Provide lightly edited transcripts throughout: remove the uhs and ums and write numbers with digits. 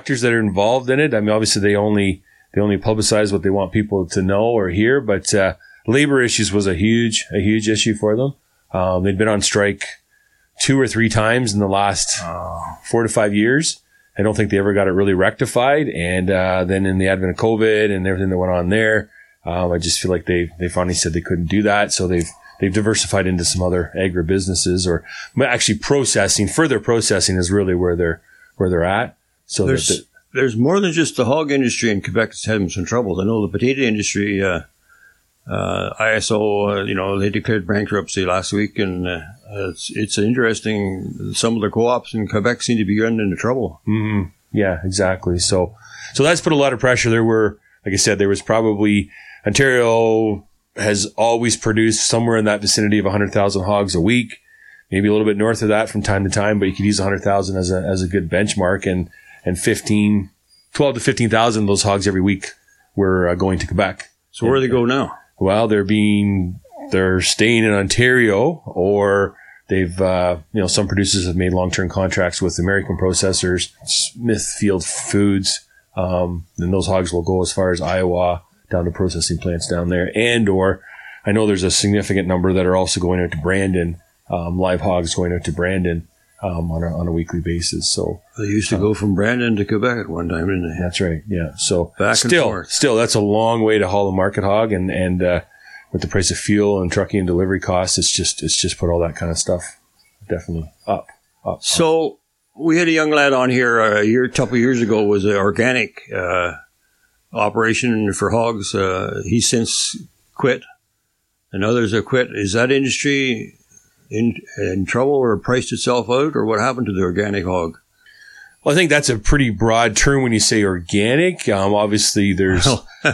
Factors that are involved in it. I mean, obviously they only publicize what they want people to know or hear, but labor issues was a huge issue for them. They'd been on strike 2 or 3 times in the last 4 to 5 years. I don't think they ever got it really rectified. And then in the advent of COVID and everything that went on there, I just feel like they finally said they couldn't do that. So they've diversified into some other agribusinesses, or actually further processing is really where they're at. So there's more than just the hog industry in Quebec that's having some trouble. I know the potato industry, ISO, they declared bankruptcy last week, and it's interesting. Some of the co-ops in Quebec seem to be getting into trouble. Mm-hmm. Yeah, exactly. So that's put a lot of pressure. There were, like I said, there was probably Ontario has always produced somewhere in that vicinity of 100,000 hogs a week, maybe a little bit north of that from time to time, but you could use 100,000 as a good benchmark, and 12 to 15,000 of those hogs every week were going to Quebec. So where do they go now? Well, they're staying in Ontario, or they've, some producers have made long-term contracts with American processors, Smithfield Foods, and those hogs will go as far as Iowa, down to processing plants down there. Or I know there's a significant number that are also going out to Brandon, live hogs going out to Brandon, on a weekly basis. So they used to go from Brandon to Quebec at one time, didn't they? That's right. Yeah. So back and forth. Still, that's a long way to haul a market hog, and with the price of fuel and trucking and delivery costs, it's just put all that kind of stuff definitely up. So we had a young lad on here a couple of years ago, was an organic operation for hogs. He's since quit, and others have quit. Is that industry in trouble, or priced itself out, or what happened to the organic hog? Well, I think that's a pretty broad term when you say organic. Obviously, there's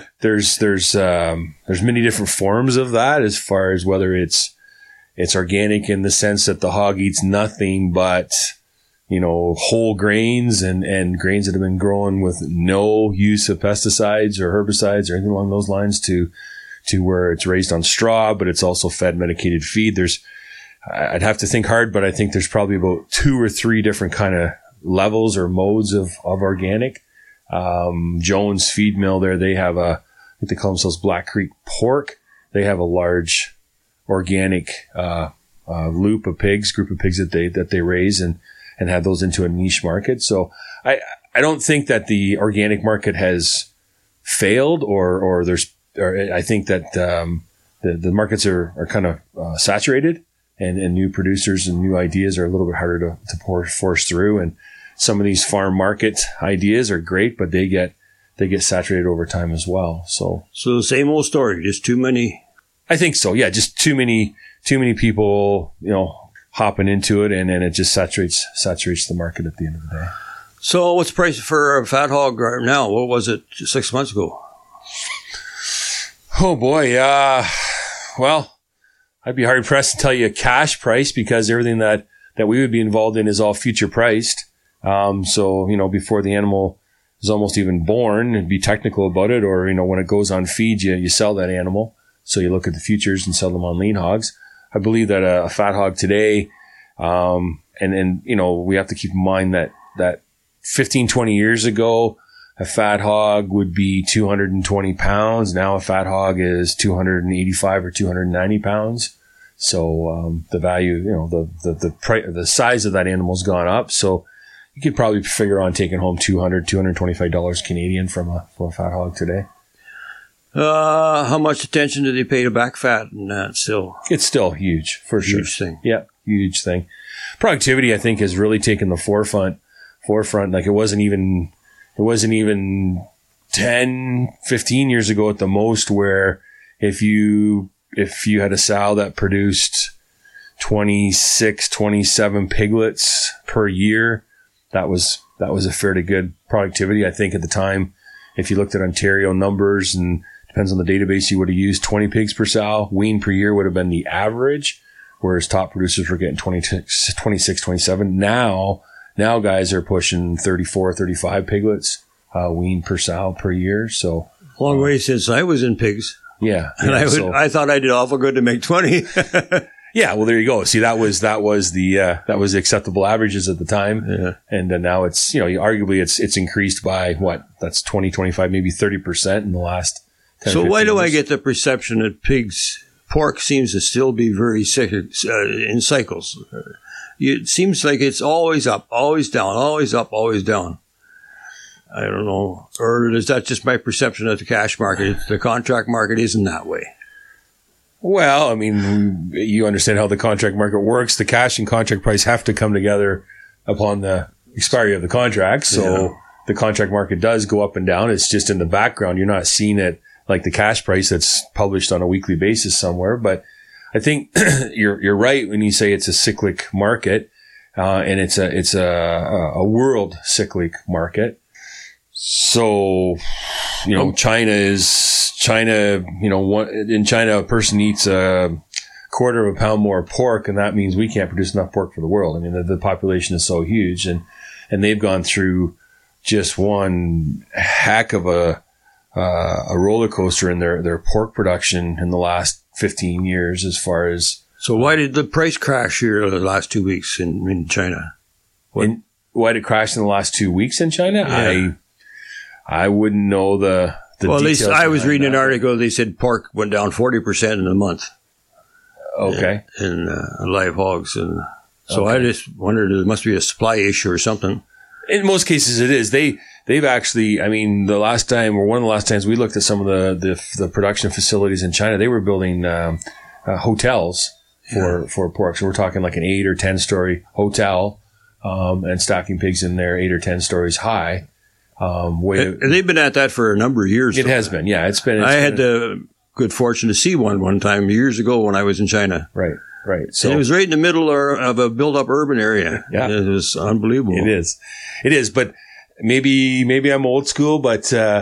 many different forms of that, as far as whether it's organic in the sense that the hog eats nothing but, whole grains and grains that have been grown with no use of pesticides or herbicides or anything along those lines, to where it's raised on straw, but it's also fed medicated feed. I'd have to think hard, but I think there's probably about 2 or 3 different kind of levels or modes of organic. Jones Feed Mill there, they have I think they call themselves Black Creek Pork. They have a large organic group of pigs that they raise and have those into a niche market. So I don't think that the organic market has failed, or I think that the markets are kind of saturated. And new producers and new ideas are a little bit harder to force through. And some of these farm market ideas are great, but they get saturated over time as well. So the same old story, just too many. I think so. Yeah, just too many people, hopping into it, and it just saturates the market at the end of the day. So what's the price for a fat hog right now? What was it 6 months ago? Oh boy, well, I'd be hard pressed to tell you a cash price, because everything that we would be involved in is all future priced. So, before the animal is almost even born, and be technical about it, or, when it goes on feed, you sell that animal. So you look at the futures and sell them on lean hogs. I believe that a fat hog today, and we have to keep in mind that 15, 20 years ago, a fat hog would be 220 pounds. Now a fat hog is 285 or 290 pounds. So, the value, the size of that animal's gone up. So you could probably figure on taking home $225 Canadian from a fat hog today. How much attention do they pay to back fat and that still? It's still huge, for sure. Huge thing. Yeah, huge thing. Productivity, I think, has really taken the forefront. Like it wasn't even 10, 15 years ago at the most, where if you had a sow that produced 26, 27 piglets per year, that was a fairly good productivity. I think at the time, if you looked at Ontario numbers, and depends on the database, you would have used 20 pigs per sow. Wean per year would have been the average, whereas top producers were getting 26, 27. Now guys are pushing 34, 35 piglets, wean per sow per year. So long way since I was in pigs. Yeah. And I thought I did awful good to make 20. Yeah, well, there you go. See, that was the acceptable averages at the time, and now it's arguably it's increased by what? That's 20, 25, maybe 30% in the last 10. So why do I get the perception that pork seems to still be very in cycles? It seems like it's always up, always down, always up, always down. I don't know, or is that just my perception of the cash market? The contract market isn't that way. Well, I mean, you understand how the contract market works. The cash and contract price have to come together upon the expiry of the contract. So the contract market does go up and down. It's just in the background. You're not seeing it like the cash price that's published on a weekly basis somewhere. But I think you're right when you say it's a cyclic market, and it's a world cyclic market. So, China, in China, a person eats a quarter of a pound more pork, and that means we can't produce enough pork for the world. I mean, the population is so huge, and they've gone through just one heck of a roller coaster in their pork production in the last 15 years as far as. So why did the price crash here the last 2 weeks in China? Why did it crash in the last 2 weeks in China? Yeah. I wouldn't know the details. I was reading an article. They said pork went down 40% in a month. Okay. In live hogs, and so I just wondered, there must be a supply issue or something. In most cases, it is. They've actually. I mean, one of the last times we looked at some of the production facilities in China, they were building hotels for pork. So we're talking like an 8 or 10 story hotel, and stocking pigs in there 8 or 10 stories high. They've been at that for a number of years. It has been, yeah. I had the good fortune to see one time years ago when I was in China. Right. So and it was right in the middle of a built-up urban area. Yeah, it was unbelievable. It is. But maybe I'm old school, but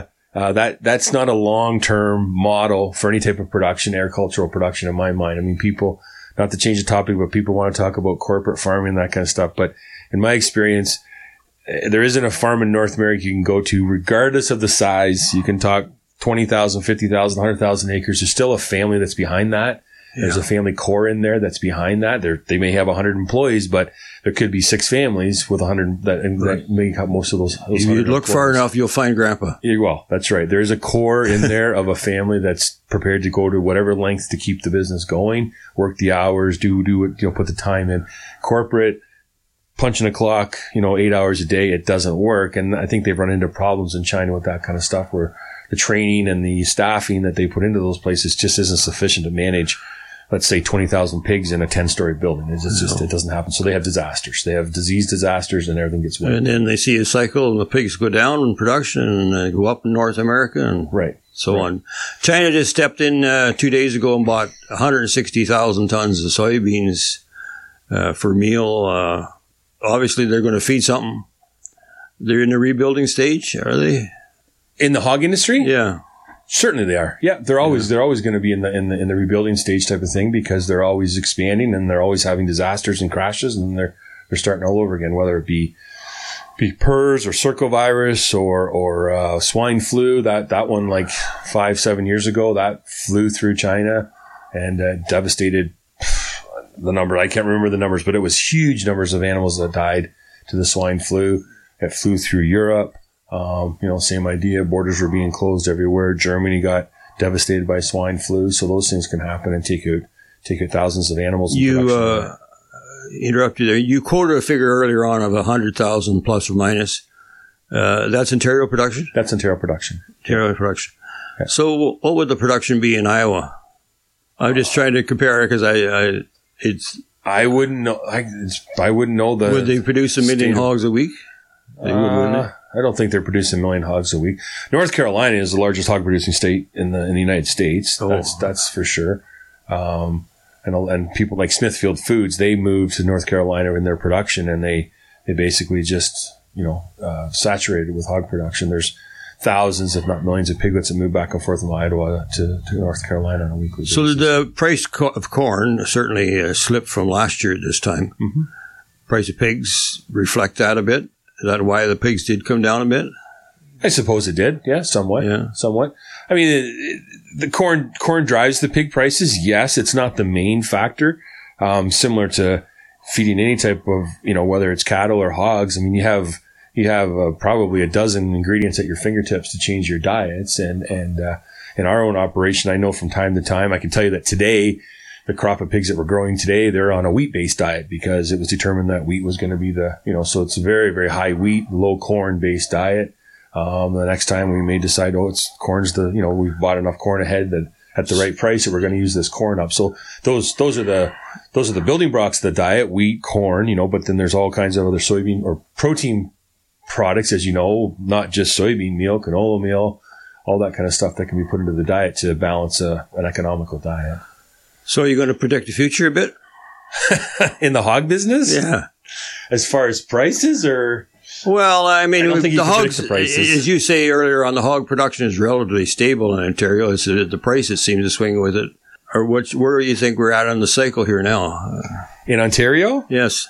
that's not a long-term model for any type of production, agricultural production, in my mind. I mean, people, not to change the topic, but people want to talk about corporate farming and that kind of stuff. But in my experience, there isn't a farm in North America you can go to, regardless of the size. You can talk 20,000, 50,000, 100,000 acres. There's still a family that's behind that. Yeah. There's a family core in there that's behind that. They may have 100 employees, but there could be 6 families with 100 that make up most of those. If you look far enough, you'll find Grandpa. Yeah, well, that's right. There is a core in there of a family that's prepared to go to whatever length to keep the business going, work the hours, do it, put the time in. Corporate, punching a clock, 8 hours a day, it doesn't work. And I think they've run into problems in China with that kind of stuff, where the training and the staffing that they put into those places just isn't sufficient to manage, let's say, 20,000 pigs in a 10-story building. It doesn't happen. So they have disasters. They have disease disasters, and everything gets wiped. And then they see a cycle, and the pigs go down in production and go up in North America, and so on. China just stepped in 2 days ago and bought 160,000 tons of soybeans for meal. Obviously, they're going to feed something. They're in the rebuilding stage, are they? In the hog industry? Yeah. Certainly they are. Yeah, they're always going to be in the rebuilding stage type of thing, because they're always expanding and they're always having disasters and crashes, and they're starting all over again, whether it be PRRS or circovirus or swine flu. That one, like 5-7 years ago, that flew through China and devastated the number. I can't remember the numbers, but it was huge numbers of animals that died to the swine flu. It flew through Europe. Same idea. Borders were being closed everywhere. Germany got devastated by swine flu. So those things can happen and take out thousands of animals. You interrupt you there. You quoted a figure earlier on of 100,000 plus or minus. That's Ontario production? That's Ontario production. Ontario production. Yeah. So what would the production be in Iowa? I'm just trying to compare it, because I wouldn't know. I wouldn't know the. Would they produce 1 million hogs a week? They wouldn't they? I don't think they're producing 1 million hogs a week. North Carolina is the largest hog producing state in the United States. Oh. That's for sure. And people like Smithfield Foods, they moved to North Carolina in their production, and they basically just saturated with hog production. There's thousands, if not millions, of piglets that move back and forth from Iowa to North Carolina on a weekly basis. So the price of corn certainly slipped from last year at this time. Mm-hmm. Price of pigs reflect that a bit. Is that why the pigs did come down a bit? I suppose it did. Yeah, somewhat. I mean, the corn drives the pig prices. Yes, it's not the main factor. similar to feeding any type of, whether it's cattle or hogs. I mean, you have probably a dozen ingredients at your fingertips to change your diets. And in our own operation, I know from time to time, I can tell you that today, the crop of pigs that we're growing today, they're on a wheat-based diet because it was determined that wheat was going to be so it's a very, very high wheat, low corn-based diet. The next time we may decide, we've bought enough corn ahead that at the right price that we're going to use this corn up. So those are the building blocks of the diet, wheat, corn, but then there's all kinds of other soybean or protein products, as you know, not just soybean meal, canola meal, all that kind of stuff that can be put into the diet to balance an economical diet. So are you going to predict the future a bit? In the hog business? Yeah. As far as prices or? Well, I mean, I don't think the you can hogs, predict the prices. As you say earlier on, the hog production is relatively stable in Ontario. It's the prices seem to swing with it. Or where do you think we're at on the cycle here now? In Ontario? Yes.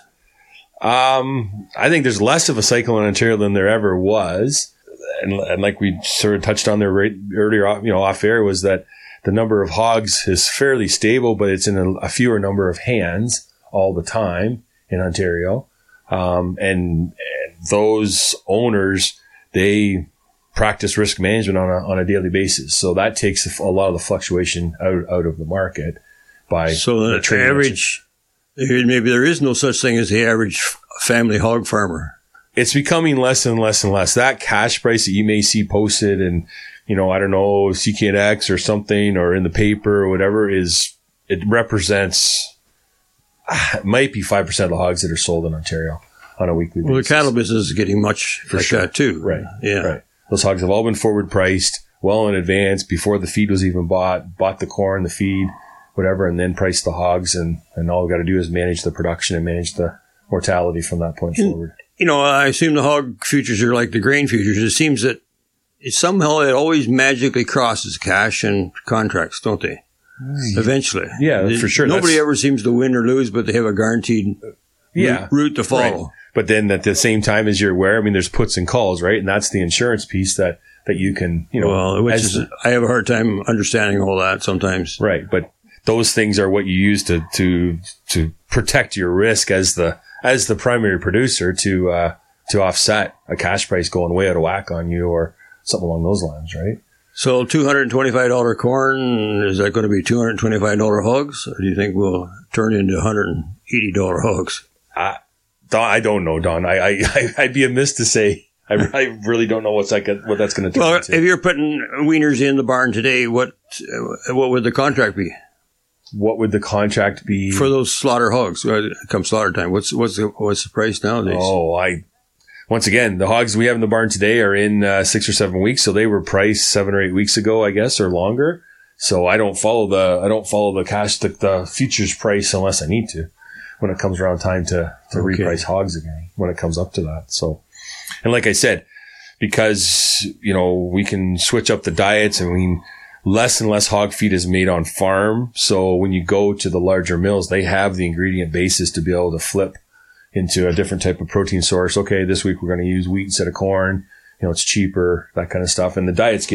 I think there's less of a cycle in Ontario than there ever was. And like we sort of touched on there earlier, off air, was that the number of hogs is fairly stable, but it's in a fewer number of hands all the time in Ontario. And those owners, they practice risk management on a daily basis. So that takes a lot of the fluctuation out of the market by the average. Maybe there is no such thing as the average family hog farmer. It's becoming less and less and less. That cash price that you may see posted and, I don't know, CKNX or something or in the paper or whatever it represents, it might be 5% of the hogs that are sold in Ontario on a weekly basis. Well, the cattle business is getting much like that too. Right. Yeah. Right. Those hogs have all been forward priced well in advance before the feed was even bought the corn, the feed, whatever, and then price the hogs. And all we got to do is manage the production and manage the mortality from that point forward. I assume the hog futures are like the grain futures. It seems that somehow it always magically crosses cash and contracts, don't they? Eventually. Yeah, for sure. Nobody ever seems to win or lose, but they have a guaranteed route to follow. Right. But then at the same time, as you're aware, I mean, there's puts and calls, right? And that's the insurance piece that you can, I have a hard time understanding all that sometimes. Right. But those things are what you use to protect your risk as the primary producer to offset a cash price going way out of whack on you or something along those lines, right? So $225 corn, is that going to be $225 hogs? Or do you think we'll turn into $180 hogs? I don't know, Don. I'd be amiss to say. I really don't know what that's going to turn into. Well, if you're putting weaners in the barn today, what would the contract be? What would the contract be for those slaughter hogs? Come slaughter time, what's the price nowadays? Once again, the hogs we have in the barn today are in 6 or 7 weeks, so they were priced 7 or 8 weeks ago, I guess, or longer. So I don't follow the futures price unless I need to when it comes around time to reprice hogs again when it comes up to that. So, and like I said, because we can switch up the diets and less and less hog feed is made on farm. So when you go to the larger mills, they have the ingredient basis to be able to flip into a different type of protein source. Okay, this week we're going to use wheat instead of corn. It's cheaper, that kind of stuff. And the diets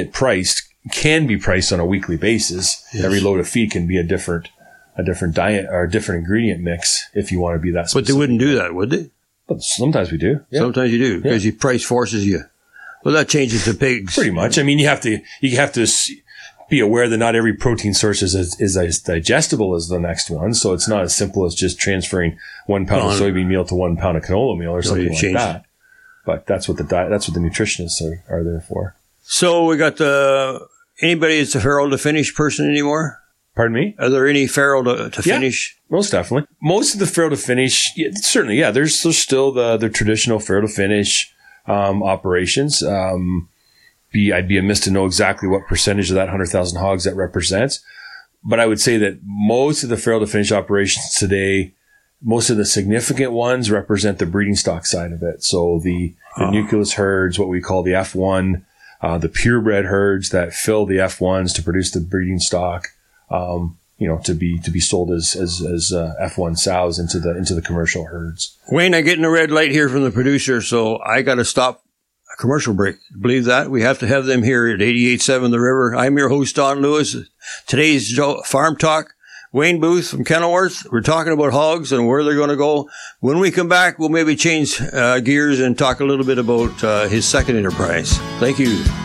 can be priced on a weekly basis. Yes. Every load of feed can be a different diet or a different ingredient mix if you want to be that specific. But they wouldn't do that, would they? But sometimes we do. Yeah. Sometimes you do because your price forces you. Well, that changes the pigs. Pretty much. I mean, you have to be aware that not every protein source is as digestible as the next one. So it's not as simple as just transferring 1 pound of soybean meal to 1 pound of canola meal or something like that. But that's what the nutritionists are there for. So we got anybody that's a farrow to finish person anymore? Pardon me? Are there any farrow to finish? Most definitely. Most of the farrow to finish, certainly, yeah. There's still the traditional farrow to finish operations. I'd be amiss to know exactly what percentage of that 100,000 hogs that represents. But I would say that most of the farrow to finish operations today, most of the significant ones represent the breeding stock side of it. So the nucleus herds, what we call the F1, the purebred herds that fill the F1s to produce the breeding stock, to be sold as F1 sows into the commercial herds. Wayne, I'm getting a red light here from the producer, so I got to stop. Commercial break. Believe that? We have to have them here at 88.7 The River. I'm your host, Don Lewis. Today's Farm Talk Wayne Booth from Kenilworth. We're talking about hogs and where they're going to go. When we come back, we'll maybe change gears and talk a little bit about his second enterprise. Thank you.